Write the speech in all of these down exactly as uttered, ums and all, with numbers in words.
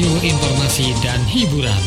radio informasi dan hiburan.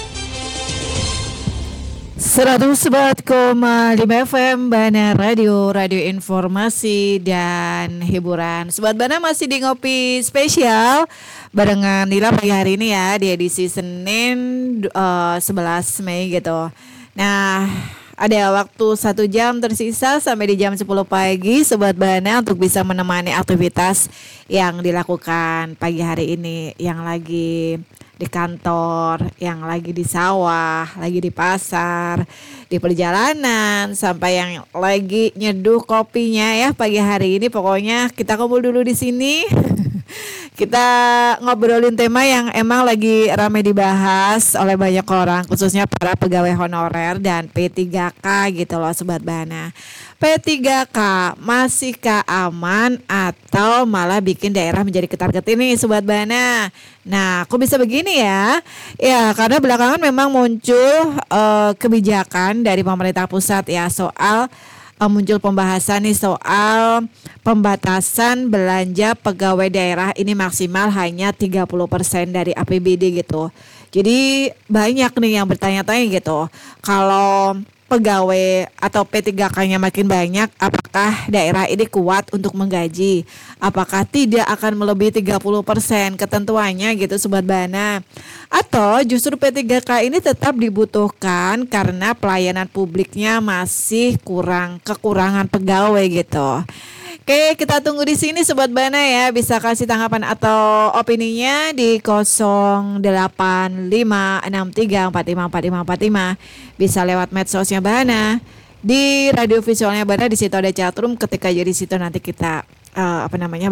seratus empat koma lima F M Bana Radio, radio informasi dan hiburan. Sobat Bana masih di ngopi spesial barengan Nila pagi hari ini ya, di edisi Senin uh, sebelas Mei gitu. Nah, ada waktu satu jam tersisa sampai di jam sepuluh pagi Sobat Bana untuk bisa menemani aktivitas yang dilakukan pagi hari ini, yang lagi di kantor, yang lagi di sawah, lagi di pasar, di perjalanan, sampai yang lagi nyeduh kopinya ya pagi hari ini. Pokoknya kita kumpul dulu di sini. Kita ngobrolin tema yang emang lagi ramai dibahas oleh banyak orang, khususnya para pegawai honorer dan P tiga K gitu loh Sobat Bana. P tiga K masihkah aman atau malah bikin daerah menjadi ketar-ketir nih Sobat Bana? Nah, kok bisa begini ya? Ya, karena belakangan memang muncul uh, kebijakan dari pemerintah pusat ya soal uh, muncul pembahasan nih soal pembatasan belanja pegawai daerah ini maksimal hanya tiga puluh persen dari A P B D gitu. Jadi banyak nih yang bertanya-tanya gitu. Kalau pegawai atau P tiga K-nya makin banyak, apakah daerah ini kuat untuk menggaji? Apakah tidak akan melebihi tiga puluh persen ketentuannya gitu Sobat Bana? Atau justru P tiga K ini tetap dibutuhkan karena pelayanan publiknya masih kurang, kekurangan pegawai gitu. Oke, kita tunggu di sini Sobat Bana ya, bisa kasih tanggapan atau opininya di nol delapan lima enam tiga empat lima empat lima empat lima. Bisa lewat medsosnya Bana. Di radio visualnya Bana, di situ ada chatroom, ketika jadi situ nanti kita uh, apa namanya